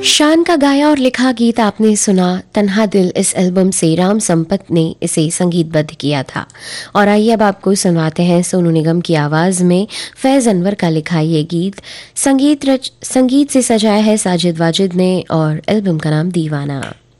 शान का गाया और लिखा गीत आपने सुना तन्हा दिल। इस एल्बम से राम संपत ने इसे संगीतबद्ध किया था। और आइए अब आपको सुनवाते हैं सोनू निगम की आवाज में फैज अनवर का लिखा ये गीत। संगीत से सजाया है साजिद वाजिद ने और एल्बम का नाम दीवाना।